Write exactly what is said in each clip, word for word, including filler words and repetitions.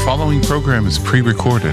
following program is pre-recorded.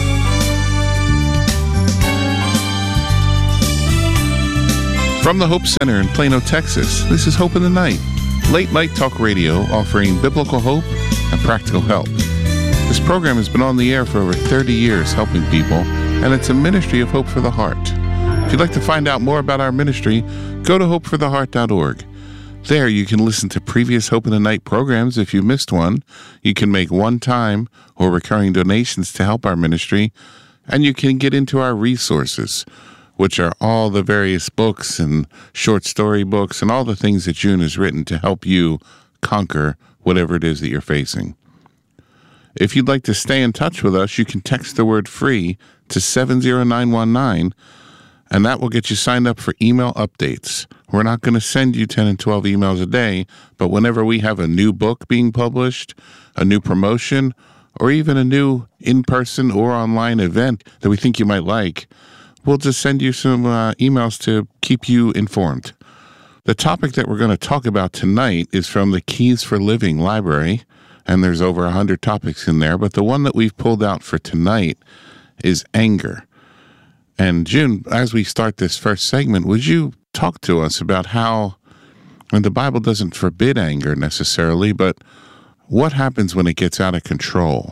From the Hope Center in Plano, Texas, this is Hope in the Night, late night talk radio offering biblical hope and practical help. This program has been on the air for over thirty years helping people, and it's a ministry of Hope for the Heart. If you'd like to find out more about our ministry, go to hope for the heart dot org. There you can listen to previous Hope in the Night programs if you missed one. You can make one-time or recurring donations to help our ministry, and you can get into our resources, which are all the various books and short story books and all the things that June has written to help you conquer whatever it is that you're facing. If you'd like to stay in touch with us, you can text the word FREE to seven zero nine one nine, and that will get you signed up for email updates. We're not going to send you ten and twelve emails a day, but whenever we have a new book being published, a new promotion, or even a new in-person or online event that we think you might like, we'll just send you some uh, emails to keep you informed. The topic that we're going to talk about tonight is from the Keys for Living library, and there's over one hundred topics in there, but the one that we've pulled out for tonight is anger. And June, as we start this first segment, would you talk to us about how, and the Bible doesn't forbid anger necessarily, but what happens when it gets out of control?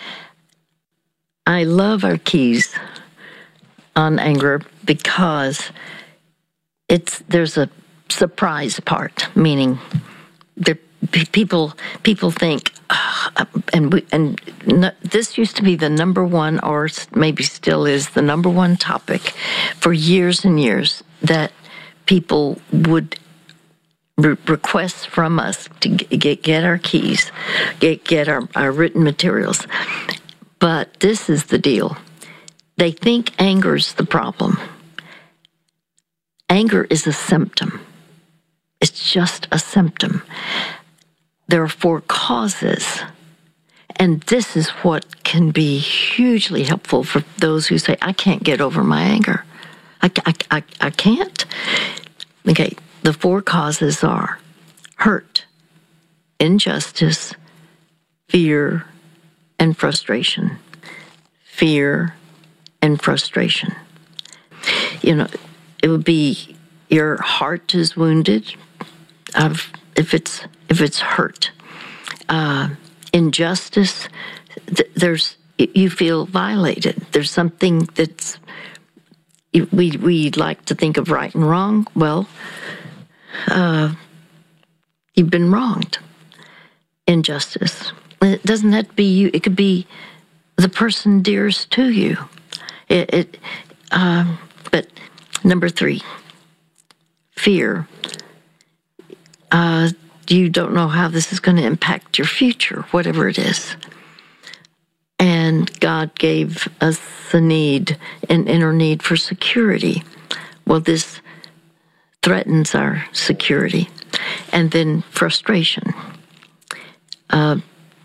I love our keys on anger because it's there's a surprise part, meaning there, people people think, uh, and we, and no, this used to be the number one, or maybe still is the number one topic for years and years, that people would re- request from us to get get our keys, get get our, our written materials. But this is the deal. They think anger's the problem. Anger is a symptom. It's just a symptom. There are four causes, and this is what can be hugely helpful for those who say, I can't get over my anger. I, I, I, I can't. Okay, the four causes are hurt, injustice, fear, and frustration. Fear and frustration. You know, it would be your heart is wounded of if it's if it's hurt. Uh, injustice, th- there's you feel violated. There's something that's we we like to think of right and wrong. Well, uh, you've been wronged. Injustice. It doesn't have to be you. It could be the person dearest to you. It. it um, but number three, fear. Uh, you don't know how this is going to impact your future, whatever it is. And God gave us a need, an inner need for security. Well, this threatens our security. And then frustration. Uh,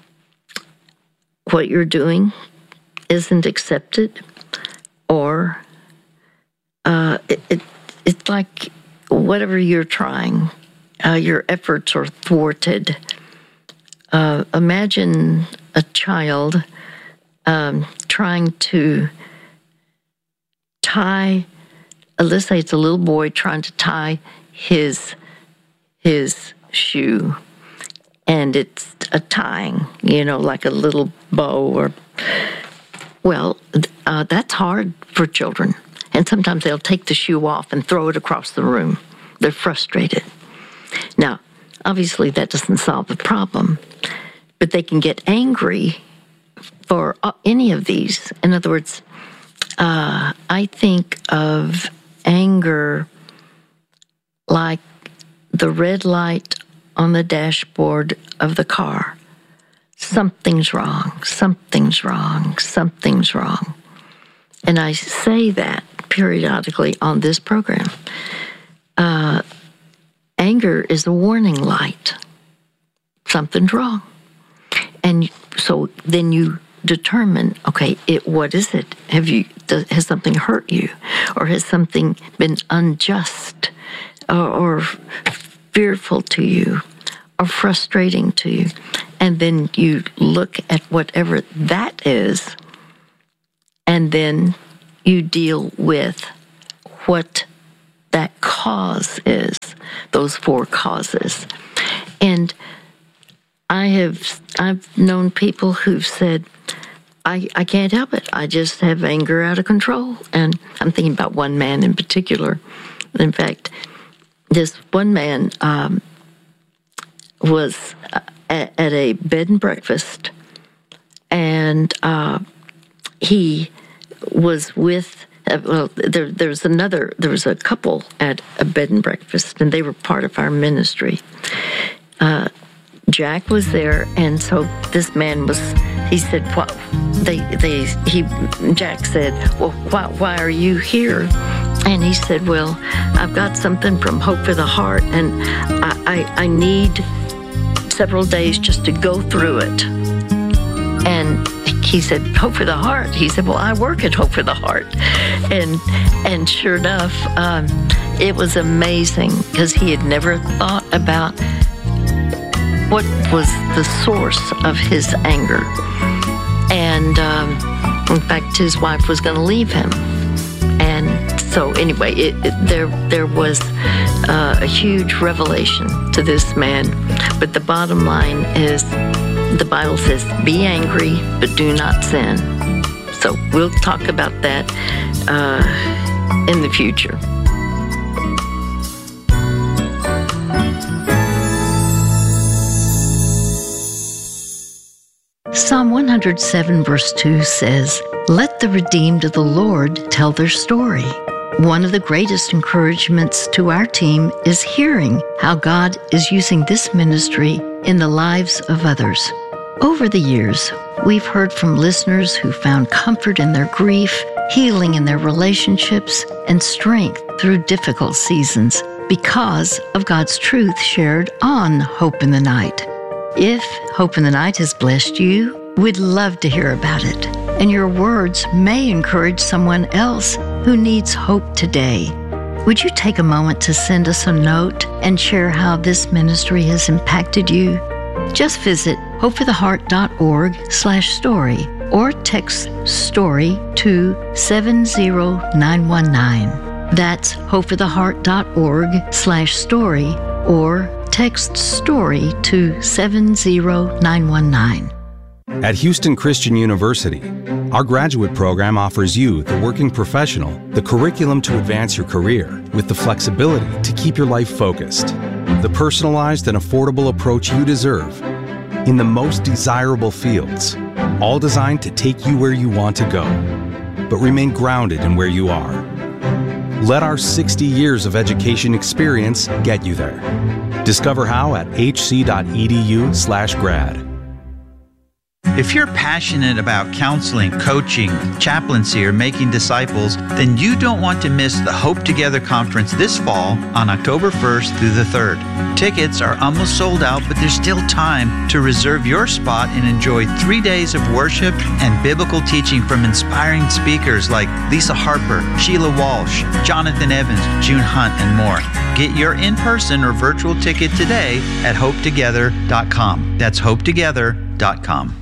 what you're doing isn't accepted, or uh, it, it, it's like whatever you're trying, uh, your efforts are thwarted. Uh, imagine a child um, trying to tie, uh, let's say it's a little boy trying to tie his his shoe, and it's a tying, you know, like a little bow, or, well, uh, that's hard for children. And sometimes they'll take the shoe off and throw it across the room. They're frustrated. Now, obviously that doesn't solve the problem, but they can get angry for any of these. In other words, uh, I think of anger like the red light on the dashboard of the car. Something's wrong, something's wrong, something's wrong. And I say that periodically on this program. Uh, anger is a warning light. Something's wrong. And so then you determine, okay, it, what is it? Have you, does, has something hurt you? Or has something been unjust or, or fearful to you or frustrating to you? And then you look at whatever that is, and then you deal with what that cause is, those four causes. And I have I've known people who've said, I, I can't help it. I just have anger out of control. And I'm thinking about one man in particular. In fact, this one man um, was at, at a bed and breakfast, and uh, he was with, uh, well, there, there was another, there was a couple at a bed and breakfast, and they were part of our ministry. Uh, Jack was there, and so this man was, he said, what, they, they, he, Jack said, well, why, why are you here? And he said, well, I've got something from Hope for the Heart, and I, I, I need several days just to go through it. And he said, Hope for the Heart. He said, well, I work at Hope for the Heart. And, and sure enough, um, it was amazing, because he had never thought about what was the source of his anger. And um, in fact, his wife was going to leave him. And so anyway, it, it, there there was uh, a huge revelation to this man. But the bottom line is, the Bible says, be angry, but do not sin. So we'll talk about that uh, in the future. Psalm one hundred seven verse two says, let the redeemed of the Lord tell their story. One of the greatest encouragements to our team is hearing how God is using this ministry in the lives of others. Over the years, we've heard from listeners who found comfort in their grief, healing in their relationships, and strength through difficult seasons because of God's truth shared on Hope in the Night. If Hope in the Night has blessed you, we'd love to hear about it. And your words may encourage someone else who needs hope today. Would you take a moment to send us a note and share how this ministry has impacted you? Just visit hopefortheheart.org slash story or text STORY to seven zero nine one nine. That's hopefortheheart.org slash story or text STORY to seven zero nine one nine. At Houston Christian University, our graduate program offers you, the working professional, the curriculum to advance your career with the flexibility to keep your life focused, the personalized and affordable approach you deserve in the most desirable fields, all designed to take you where you want to go, but remain grounded in where you are. Let our sixty years of education experience get you there. Discover how at hc.edu slash grad. If you're passionate about counseling, coaching, chaplaincy, or making disciples, then you don't want to miss the Hope Together Conference this fall on October first through the third. Tickets are almost sold out, but there's still time to reserve your spot and enjoy three days of worship and biblical teaching from inspiring speakers like Lisa Harper, Sheila Walsh, Jonathan Evans, June Hunt, and more. Get your in-person or virtual ticket today at hope together dot com. That's hope together dot com.